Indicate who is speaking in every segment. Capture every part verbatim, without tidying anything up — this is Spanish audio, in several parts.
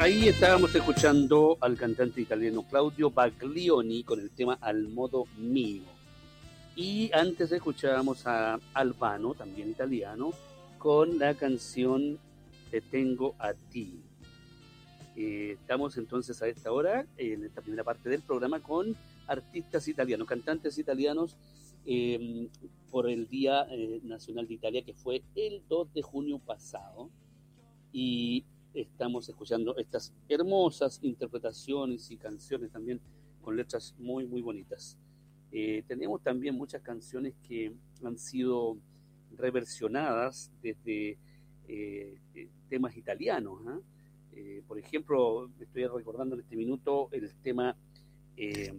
Speaker 1: Ahí estábamos escuchando al cantante italiano Claudio Baglioni con el tema Al modo mío. Y antes escuchábamos a Albano, también italiano, con la canción Te tengo a ti. Eh, estamos entonces a esta hora, en esta primera parte del programa, con artistas italianos, cantantes italianos, eh, por el Día eh, Nacional de Italia, que fue el dos de junio pasado. Y estamos escuchando estas hermosas interpretaciones y canciones también con letras muy, muy bonitas. Eh, tenemos también muchas canciones que han sido reversionadas desde eh, temas italianos. ¿eh? Eh, por ejemplo, estoy recordando en este minuto el tema eh,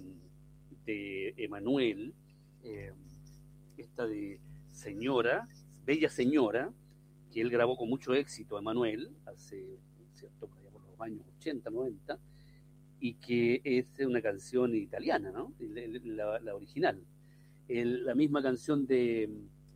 Speaker 1: de Emanuel, eh, esta de Señora, Bella Señora, que él grabó con mucho éxito, Emanuel, hace, cierto, por los años ochenta, noventa, y que es una canción italiana, ¿no? La, la original. El, la misma canción de,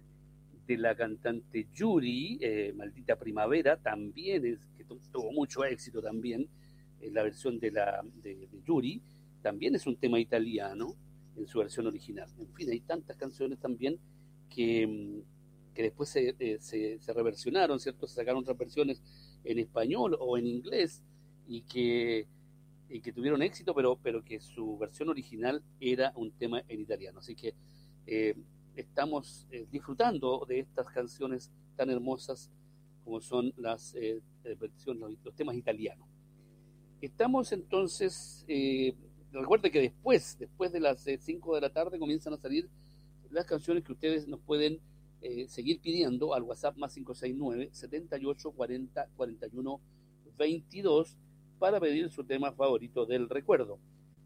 Speaker 1: de la cantante Yuri, eh, Maldita Primavera, también es, que tuvo mucho éxito también, en la versión de, la, de, de Yuri, también es un tema italiano en su versión original. En fin, hay tantas canciones también que, que después se, eh, se, se reversionaron, ¿cierto? Se sacaron otras versiones en español o en inglés y que y que tuvieron éxito, pero, pero que su versión original era un tema en italiano. Así que eh, estamos eh, disfrutando de estas canciones tan hermosas como son las eh, versiones, los, los temas italianos. Estamos entonces, eh, recuerde que después, después de las cinco de la tarde comienzan a salir las canciones que ustedes nos pueden eh, seguir pidiendo al WhatsApp más cinco seis nueve, setenta y ocho, cuarenta, cuarenta y uno, veintidós para pedir su tema favorito del recuerdo.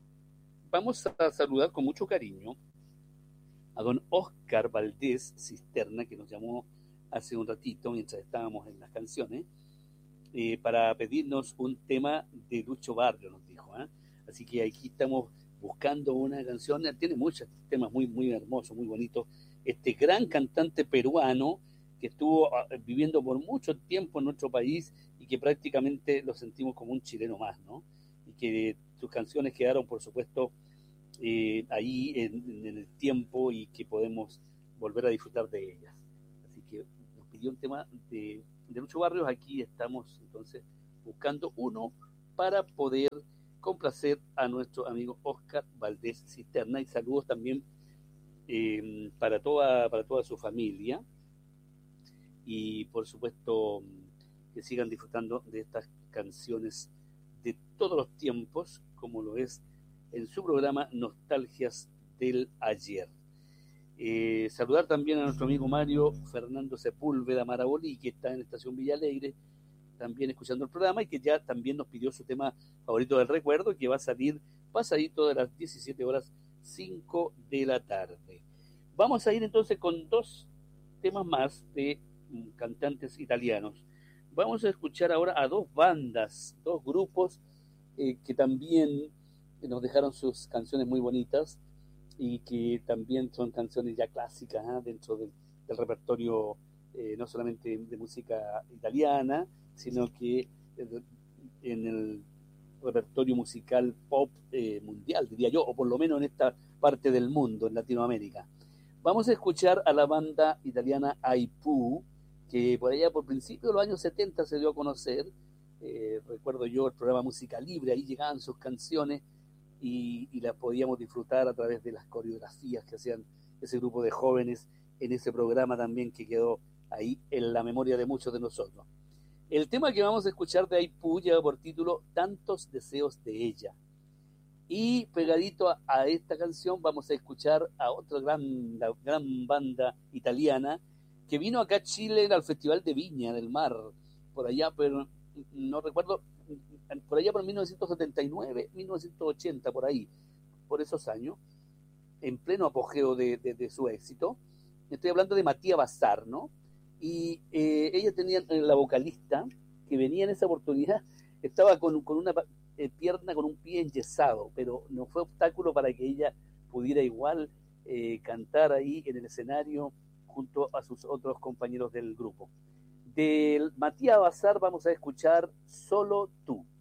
Speaker 1: Vamos a saludar con mucho cariño a don Oscar Valdés Cisterna, que nos llamó hace un ratito mientras estábamos en las canciones, eh, para pedirnos un tema de Lucho Barrio, nos dijo. ¿eh? Así que aquí estamos buscando una canción, tiene muchos temas muy, muy hermosos, muy bonitos. Este gran cantante peruano que estuvo viviendo por mucho tiempo en nuestro país y que prácticamente lo sentimos como un chileno más, ¿no? Y que sus canciones quedaron, por supuesto, eh, ahí en, en el tiempo y que podemos volver a disfrutar de ellas. Así que nos pidió un tema de, de Lucho Barrios. Aquí estamos entonces buscando uno para poder complacer a nuestro amigo Oscar Valdés Cisterna, y saludos también eh, para toda, para toda su familia. Y por supuesto que sigan disfrutando de estas canciones de todos los tiempos, como lo es en su programa Nostalgias del Ayer. Eh, saludar también a nuestro amigo Mario Fernando Sepúlveda Marabolí, que está en Estación Villa Alegre, también escuchando el programa, y que ya también nos pidió su tema favorito del recuerdo, que va a salir pasadito de las diecisiete horas cinco de la tarde. Vamos a ir entonces con dos temas más de cantantes italianos. Vamos a escuchar ahora a dos bandas, dos grupos eh, que también nos dejaron sus canciones muy bonitas y que también son canciones ya clásicas ¿eh? dentro del, del repertorio eh, no solamente de música italiana, sino que en el repertorio musical pop eh, mundial, diría yo, o por lo menos en esta parte del mundo, en Latinoamérica. Vamos a escuchar a la banda italiana Aipú, que por allá por principios de los años setenta se dio a conocer. Eh, recuerdo yo el programa Música Libre, ahí llegaban sus canciones y, y las podíamos disfrutar a través de las coreografías que hacían ese grupo de jóvenes en ese programa también, que quedó ahí en la memoria de muchos de nosotros. El tema que vamos a escuchar de Aipú lleva por título Tantos deseos de ella. Y pegadito a, a esta canción vamos a escuchar a otra gran, la gran banda italiana que vino acá a Chile al Festival de Viña del Mar, por allá, pero no recuerdo, por allá por mil novecientos setenta y nueve, mil novecientos ochenta, por ahí, por esos años, en pleno apogeo de, de, de su éxito. Estoy hablando de Matías Bazar, ¿no? Y eh, ella tenía, la vocalista que venía en esa oportunidad, estaba con, con una eh, pierna, con un pie enyesado, pero no fue obstáculo para que ella pudiera igual eh, cantar ahí en el escenario junto a sus otros compañeros del grupo. Del Matías Bazar vamos a escuchar Solo Tú.